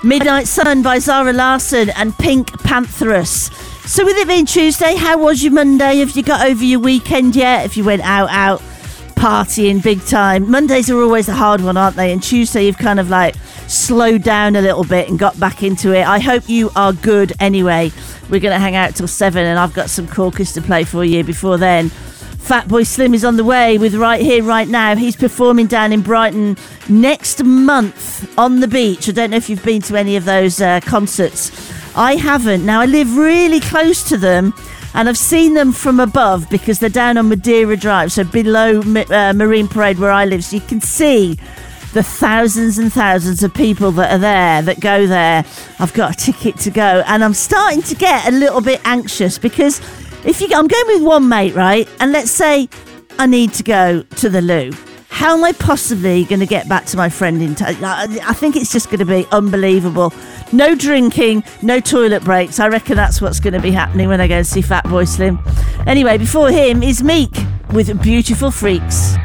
Midnight Sun by Zara Larsson and Pink Pantherus. So with it being Tuesday, how was your Monday? Have you got over your weekend yet? If you went out partying big time? Mondays are always a hard one, aren't they? And Tuesday you've kind of like slowed down a little bit and got back into it. I hope you are good anyway. We're going to hang out till 7 and I've got some corkers to play for you before then. Fatboy Slim is on the way with Right Here, Right Now. He's performing down in Brighton next month on the beach. I don't know if you've been to any of those concerts. I haven't. Now, I live really close to them and I've seen them from above because they're down on Madeira Drive, so below Marine Parade where I live. So you can see the thousands and thousands of people that are there, that go there. I've got a ticket to go and I'm starting to get a little bit anxious because I'm going with one mate, right? And let's say I need to go to the loo. How am I possibly going to get back to my friend in time? I think it's just going to be unbelievable. No drinking, no toilet breaks. I reckon that's what's going to be happening when I go and see Fatboy Slim. Anyway, before him is Meek with Beautiful Freaks.